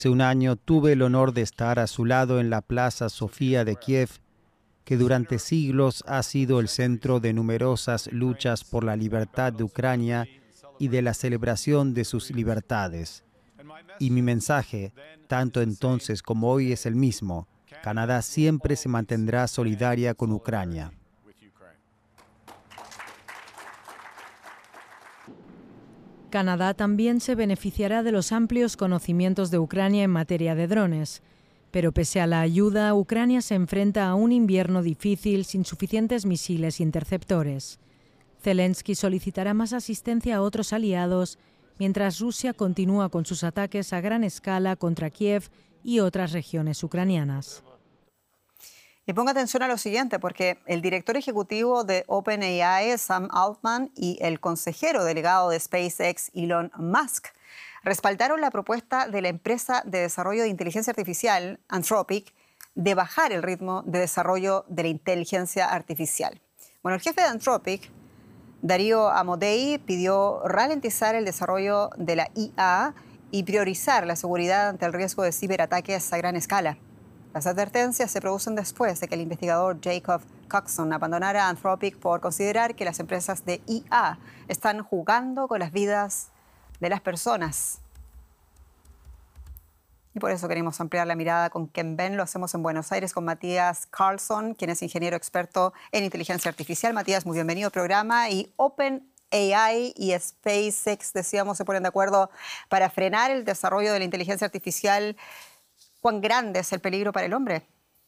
Hace un año tuve el honor de estar a su lado en la Plaza Sofía de Kiev, que durante siglos ha sido el centro de numerosas luchas por la libertad de Ucrania y de la celebración de sus libertades. Y mi mensaje, tanto entonces como hoy, es el mismo: Canadá siempre se mantendrá solidaria con Ucrania. Canadá también se beneficiará de los amplios conocimientos de Ucrania en materia de drones. Pero pese a la ayuda, Ucrania se enfrenta a un invierno difícil sin suficientes misiles interceptores. Zelensky solicitará más asistencia a otros aliados, mientras Rusia continúa con sus ataques a gran escala contra Kiev y otras regiones ucranianas. Y ponga atención a lo siguiente, porque el director ejecutivo de OpenAI, Sam Altman, y el consejero delegado de SpaceX, Elon Musk, respaldaron la propuesta de la empresa de desarrollo de inteligencia artificial, Anthropic, de bajar el ritmo de desarrollo de la inteligencia artificial. Bueno, el jefe de Anthropic, Darío Amodei, pidió ralentizar el desarrollo de la IA y priorizar la seguridad ante el riesgo de ciberataques a gran escala. Las advertencias se producen después de que el investigador Jacob Coxon abandonara Anthropic por considerar que las empresas de IA están jugando con las vidas de las personas. Y por eso queremos ampliar la mirada con Ken Ben. Lo hacemos en Buenos Aires con Matías Carlson, quien es ingeniero experto en inteligencia artificial. Matías, muy bienvenido al programa. Y OpenAI y SpaceX, decíamos, se ponen de acuerdo para frenar el desarrollo de la inteligencia artificial. ¿Cuán grande es el peligro para el hombre?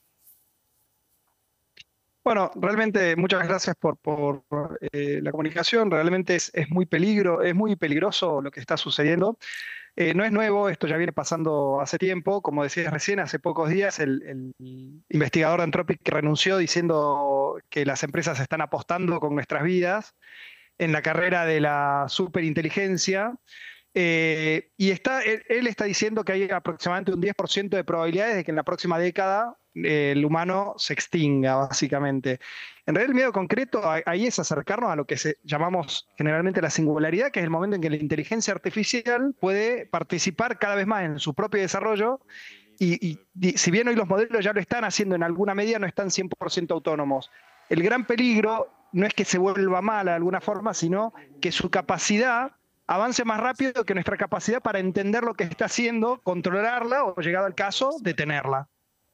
Bueno, realmente muchas gracias por la comunicación. Realmente es muy peligroso lo que está sucediendo. No es nuevo, esto ya viene pasando hace tiempo. Como decías recién, hace pocos días el investigador de Anthropic renunció diciendo que las empresas están apostando con nuestras vidas en la carrera de la superinteligencia. Y él está diciendo que hay aproximadamente un 10% de probabilidades de que en la próxima década el humano se extinga, básicamente. En realidad, el miedo concreto ahí es acercarnos a lo que llamamos generalmente la singularidad, que es el momento en que la inteligencia artificial puede participar cada vez más en su propio desarrollo. Y si bien hoy los modelos ya lo están haciendo en alguna medida, no están 100% autónomos. El gran peligro no es que se vuelva mala de alguna forma, sino que su capacidad avance más rápido que nuestra capacidad para entender lo que está haciendo, controlarla o, llegado al caso, detenerla.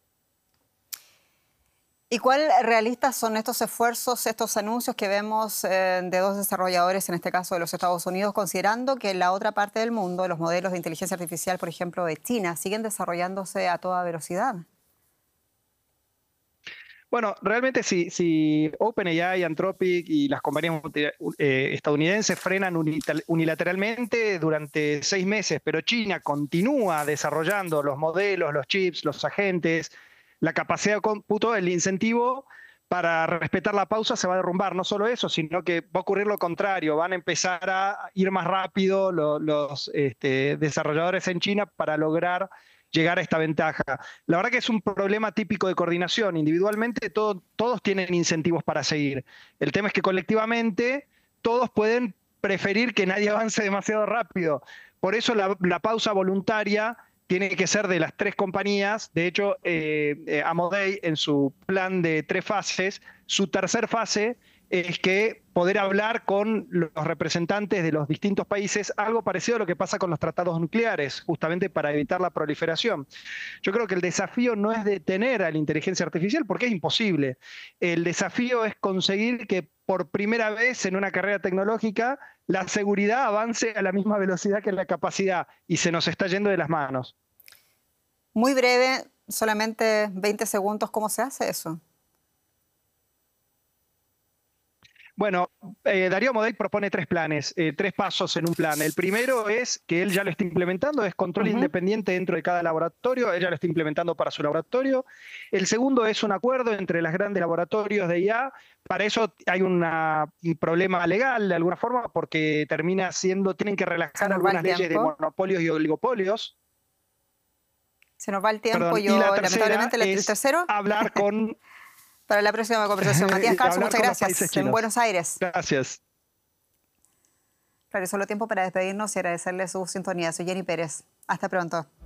¿Y cuál realistas son estos esfuerzos, estos anuncios que vemos de dos desarrolladores, en este caso de los Estados Unidos, considerando que en la otra parte del mundo los modelos de inteligencia artificial, por ejemplo, de China, siguen desarrollándose a toda velocidad? Bueno, realmente si OpenAI, Anthropic y las compañías estadounidenses frenan unilateralmente durante 6 meses, pero China continúa desarrollando los modelos, los chips, los agentes, la capacidad de cómputo, el incentivo para respetar la pausa se va a derrumbar. No solo eso, sino que va a ocurrir lo contrario. Van a empezar a ir más rápido los desarrolladores en China para lograr llegar a esta ventaja. La verdad que es un problema típico de coordinación. Individualmente todos tienen incentivos para seguir. El tema es que colectivamente todos pueden preferir que nadie avance demasiado rápido. Por eso la pausa voluntaria tiene que ser de las 3 compañías. De hecho, Amodei, en su plan de 3 fases, su tercer fase es que poder hablar con los representantes de los distintos países, algo parecido a lo que pasa con los tratados nucleares, justamente para evitar la proliferación. Yo creo que el desafío no es detener a la inteligencia artificial, porque es imposible. El desafío es conseguir que por primera vez en una carrera tecnológica la seguridad avance a la misma velocidad que la capacidad, y se nos está yendo de las manos. Muy breve, solamente 20 segundos, ¿cómo se hace eso? Bueno, Darío Amodei propone 3 planes, 3 pasos en un plan. El primero es que él ya lo está implementando, es control independiente dentro de cada laboratorio, ella lo está implementando para su laboratorio. El segundo es un acuerdo entre los grandes laboratorios de IA. Para eso hay un problema legal de alguna forma, porque tienen que relajar algunas leyes de monopolios y oligopolios. Se nos va el tiempo. Perdón, yo, y la lamentablemente, el tercero. Hablar con... Para la próxima conversación. Matías Carlson, muchas gracias. En Buenos Aires. Gracias. Claro, solo tiempo para despedirnos y agradecerle su sintonía. Soy Jenny Pérez. Hasta pronto.